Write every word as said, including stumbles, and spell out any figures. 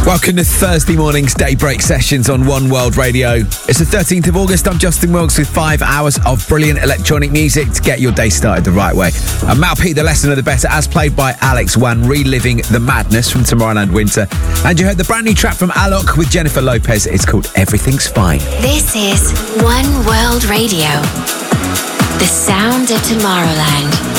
Welcome to Thursday morning's Daybreak Sessions on One World Radio. It's the thirteenth of August. I'm Justin Wilkes with five hours of brilliant electronic music to get your day started the right way. And Mal P, the lesson of the better, as played by Alex Wan, reliving the madness from Tomorrowland Winter. And you heard the brand new track from Alok with Jennifer Lopez. It's called Everything's Fine. This is One World Radio, the sound of Tomorrowland.